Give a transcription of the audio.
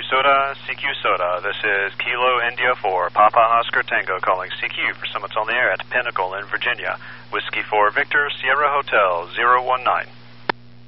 Soda, CQ Soda. This is Kilo India 4, Papa Oscar Tango calling CQ for Summits on the Air at Pinnacle in Virginia. Whiskey 4 Victor, Sierra Hotel 019.